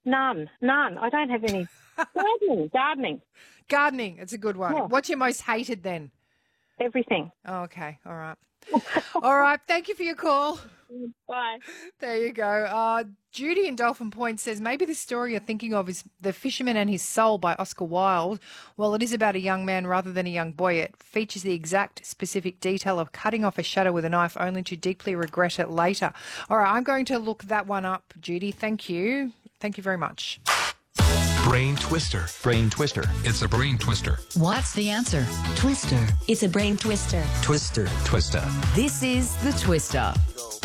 None. I don't have any. Gardening. Gardening, it's a good one. Yeah. What's your most hated then? Everything. Oh, okay, all right. All right, thank you for your call. Bye. There you go. Judy in Dolphin Point says, maybe the story you're thinking of is The Fisherman and His Soul by Oscar Wilde. Well, it is about a young man rather than a young boy. It features the exact specific detail of cutting off a shadow with a knife only to deeply regret it later. All right, I'm going to look that one up, Judy. Thank you. Thank you very much. Brain twister. Brain twister. It's a brain twister. What's the answer? Twister. It's a brain twister. Twister. Twister. This is the Twister.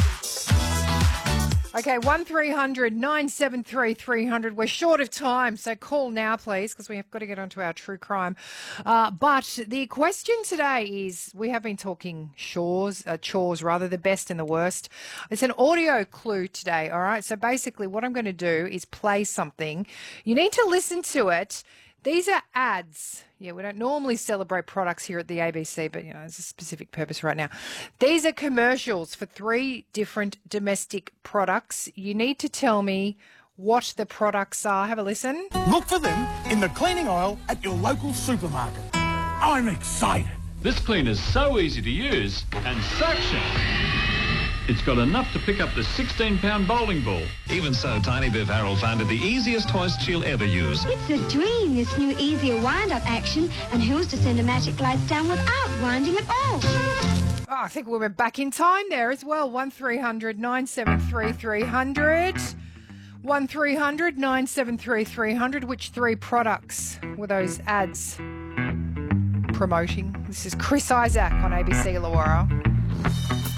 Okay, 1300 973 300. We're short of time, so call now, please, because we have got to get onto our true crime. But the question today is, we have been talking chores, the best and the worst. It's an audio clue today, all right? So basically what I'm going to do is play something. You need to listen to it. These are ads. Yeah, we don't normally celebrate products here at the ABC, but, there's a specific purpose right now. These are commercials for 3 different domestic products. You need to tell me what the products are. Have a listen. Look for them in the cleaning aisle at your local supermarket. I'm excited. This cleaner's so easy to use and suction. It's got enough to pick up the 16-pound bowling ball. Even so, Tiny Biff Harold found it the easiest hoist she'll ever use. It's a dream, this new easier wind-up action, and who's to send a magic lights down without winding at all? Oh, I think we went back in time there as well. 1300 973 300. 1300 973 300. Which 3 products were those ads promoting? This is Chris Isaac on ABC Illawarra.